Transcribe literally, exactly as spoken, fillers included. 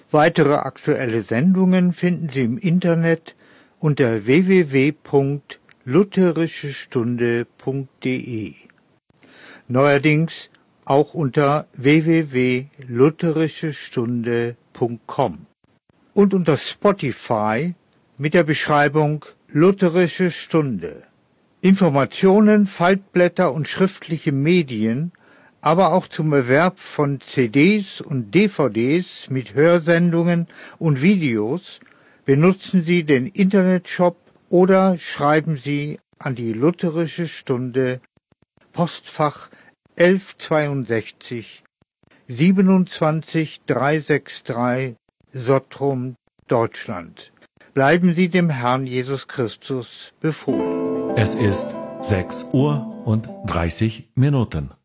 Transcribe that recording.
Weitere aktuelle Sendungen finden Sie im Internet unter w w w punkt lutherische stunde punkt d e. Neuerdings auch unter w w w punkt lutherische stunde punkt com und unter Spotify mit der Beschreibung Lutherische Stunde. Informationen, Faltblätter und schriftliche Medien, aber auch zum Erwerb von C Ds und D V Ds mit Hörsendungen und Videos benutzen Sie den Internetshop oder schreiben Sie an die Lutherische Stunde, Postfach elfhundertzweiundsechzig siebenundzwanzig dreihundertdrei Sottrum, Deutschland. Bleiben Sie dem Herrn Jesus Christus befohlen. Es ist sechs Uhr und dreißig Minuten.